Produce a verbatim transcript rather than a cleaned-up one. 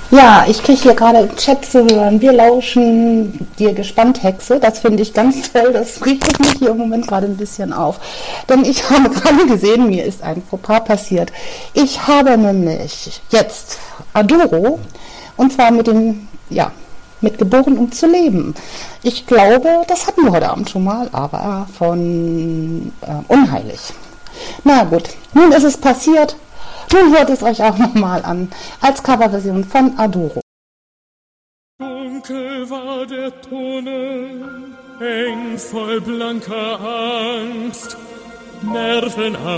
Ja, ich kriege hier gerade im Chat zu hören, wir lauschen dir gespannt, Hexe. Das finde ich ganz toll, das regt mich hier im Moment gerade ein bisschen auf. Denn ich habe gerade gesehen, mir ist ein Fauxpas passiert. Ich habe nämlich jetzt Adoro, und zwar mit dem, ja, mit Geboren um zu leben. Ich glaube, das hatten wir heute Abend schon mal, aber von äh, Unheilig. Na gut, nun ist es passiert. Nun hört es euch auch nochmal an, als Coverversion von Adoro. Dunkel war der Tunnel, eng voll blanker Angst, Nerven am